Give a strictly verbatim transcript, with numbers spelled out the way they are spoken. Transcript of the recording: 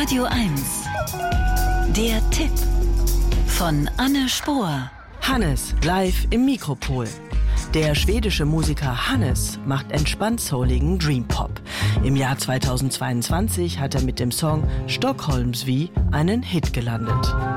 Radio eins. Der Tipp von Anne Spohr. Hannes live im Mikropol. Der schwedische Musiker Hannes macht entspannt souligen Dream Pop. Im Jahr zweitausendzweiundzwanzig hat er mit dem Song Stockholmsvy einen Hit gelandet.